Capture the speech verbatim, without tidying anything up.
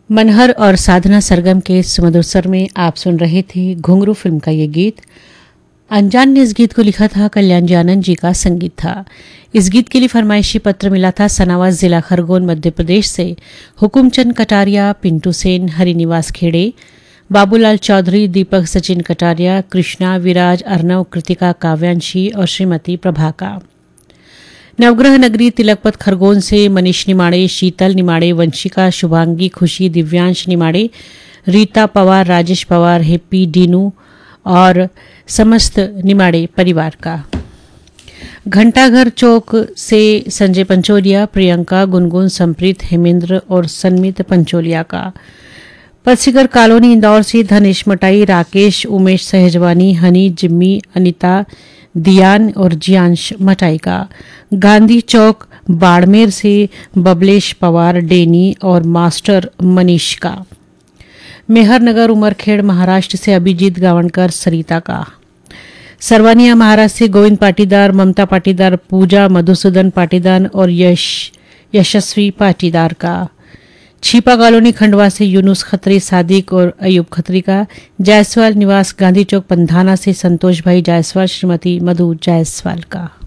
मनहर और साधना सरगम के सुमधुर स्वर में आप सुन रहे थे घुंघरू फिल्म का ये गीत। अनजान ने इस गीत को लिखा था, कल्याण जी आनंद जी का संगीत था। इस गीत के लिए फरमाइशी पत्र मिला था सनावा जिला खरगोन मध्य प्रदेश से हुकुमचंद कटारिया, पिंटू सेन, हरिनिवास खेड़े, बाबूलाल चौधरी, दीपक सचिन कटारिया, कृष्णा, विराज, अर्नव, कृतिका, काव्यांशी और श्रीमती प्रभा का। नवग्रह नगरी तिलकपत खरगोन से मनीष निमाड़े, शीतल निमाड़े, वंशिका, शुभांगी, खुशी, दिव्यांश निमाड़े, रीता पवार, राजेश पवार, हेप्पी, डीनू और समस्त निमाड़े परिवार का। घंटाघर चौक से संजय पंचोलिया, प्रियंका, गुनगुन, संप्रीत, हेमेंद्र और सन्मित पंचोलिया का। पथसीगर कॉलोनी इंदौर से धनेश मटाई, राकेश, उमेश सहजवानी, हनी, जिम्मी, अनिता, दियान और जियांश मटाई का। गांधी चौक बाड़मेर से बबलेश पवार, डेनी और मास्टर मनीष का। मेहरनगर उमरखेड़ महाराष्ट्र से अभिजीत गावणकर, सरिता का। सरवानिया महाराष्ट्र से गोविंद पाटीदार, ममता पाटीदार, पूजा, मधुसूदन पाटीदार और यश यशस्वी पाटीदार का। छिपा कॉलोनी खंडवा से यूनुस खत्री, सादिक और अयूब खत्री का। जायसवाल निवास गांधी चौक पंधाना से संतोष भाई जायसवाल, श्रीमती मधु जायसवाल का।